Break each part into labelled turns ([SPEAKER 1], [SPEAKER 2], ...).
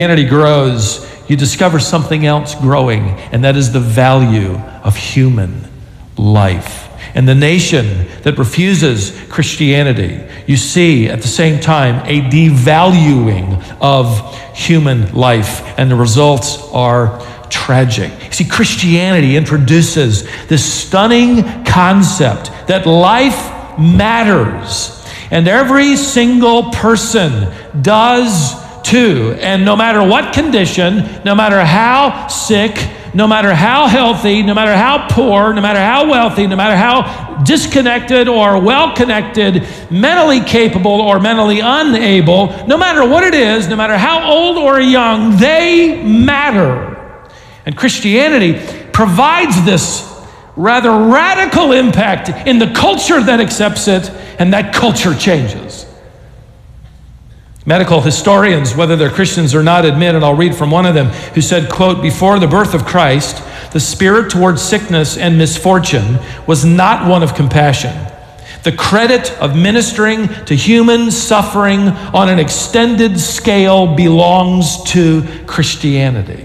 [SPEAKER 1] Christianity grows, you discover something else growing, and that is the value of human life. And the nation that refuses Christianity, you see at the same time a devaluing of human life, and the results are tragic. See, Christianity introduces this stunning concept that life matters, and every single person does too. And no matter what condition, no matter how sick, no matter how healthy, no matter how poor, no matter how wealthy, no matter how disconnected or well-connected, mentally capable or mentally unable, no matter what it is, no matter how old or young, they matter. And Christianity provides this rather radical impact in the culture that accepts it, and that culture changes. Medical historians, whether they're Christians or not, admit, and I'll read from one of them, who said, quote, "Before the birth of Christ, the spirit towards sickness and misfortune was not one of compassion. The credit of ministering to human suffering on an extended scale belongs to Christianity."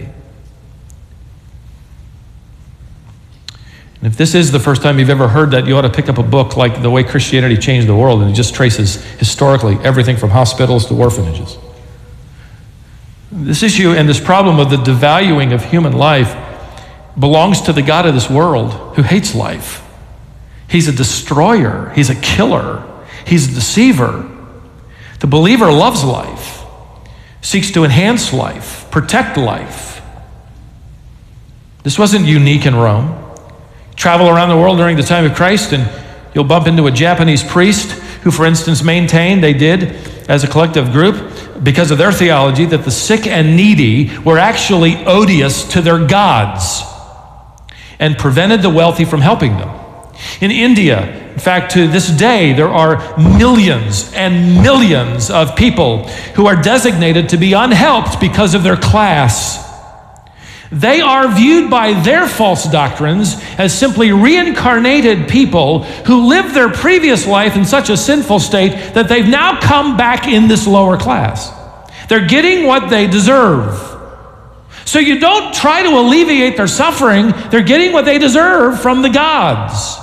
[SPEAKER 1] And if this is the first time you've ever heard that, you ought to pick up a book like The Way Christianity Changed the World, and it just traces historically everything from hospitals to orphanages. This issue and this problem of the devaluing of human life belongs to the God of this world who hates life. He's a destroyer. He's a killer. He's a deceiver. The believer loves life, seeks to enhance life, protect life. This wasn't unique in Rome. Travel around the world during the time of Christ, and you'll bump into a Japanese priest who, for instance, maintained, they did as a collective group, because of their theology, that the sick and needy were actually odious to their gods and prevented the wealthy from helping them. In India, in fact, to this day, there are millions and millions of people who are designated to be unhelped because of their class. They are viewed by their false doctrines as simply reincarnated people who lived their previous life in such a sinful state that they've now come back in this lower class. They're getting what they deserve. So you don't try to alleviate their suffering. They're getting what they deserve from the gods.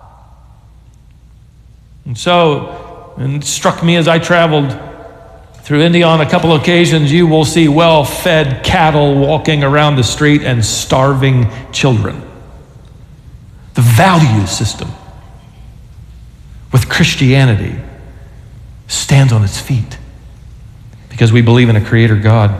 [SPEAKER 1] And it struck me as I traveled through India on a couple of occasions, you will see well-fed cattle walking around the street and starving children. The value system with Christianity stands on its feet because we believe in a creator God.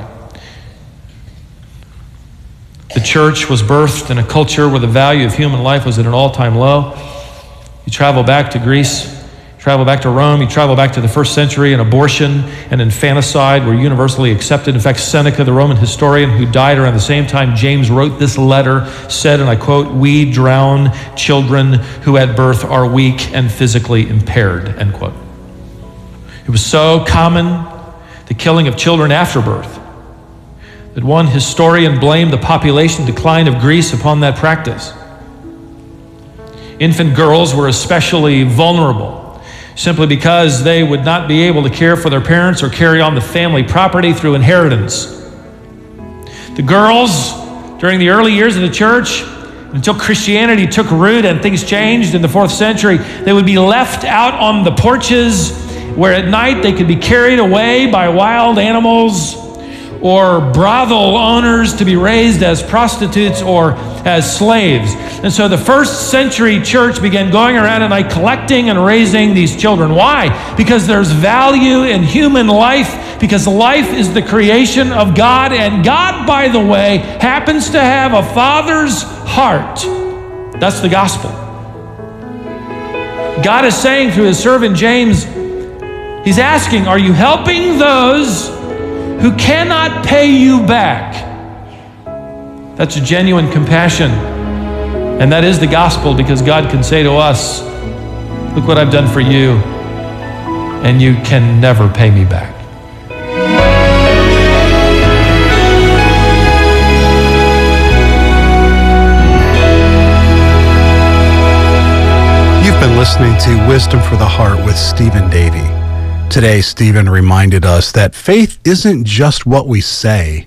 [SPEAKER 1] The church was birthed in a culture where the value of human life was at an all-time low. You travel back to Greece, travel back to Rome, you travel back to the first century, and abortion and infanticide were universally accepted. In fact, Seneca, the Roman historian who died around the same time James wrote this letter, said, and I quote, "We drown children who at birth are weak and physically impaired," end quote. It was so common, the killing of children after birth, that one historian blamed the population decline of Greece upon that practice. Infant girls were especially vulnerable, simply because they would not be able to care for their parents or carry on the family property through inheritance. The girls, during the early years of the church, until Christianity took root and things changed in the 4th century, they would be left out on the porches where at night they could be carried away by wild animals or brothel owners to be raised as prostitutes or as slaves. And so the 1st century church began going around at night collecting and raising these children. Why? Because there's value in human life, because life is the creation of God, and God, by the way, happens to have a father's heart. That's the gospel. God is saying through his servant James, he's asking, are you helping those who cannot pay you back? That's a genuine compassion. And that is the gospel, because God can say to us, look what I've done for you, and you can never pay me back.
[SPEAKER 2] You've been listening to Wisdom for the Heart with Stephen Davey. Today, Stephen reminded us that faith isn't just what we say,